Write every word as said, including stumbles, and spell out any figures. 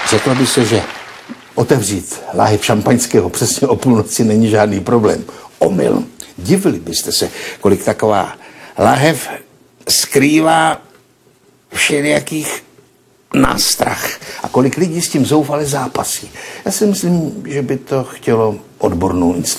Řeklo by se, že otevřít láhev šampaňského přesně o půlnoci není žádný problém. Omyl. Divili byste se, kolik taková láhev skrývá všelijakých nástrah a kolik lidí s tím zoufale zápasí. Já si myslím, že by to chtělo odbornou instituci.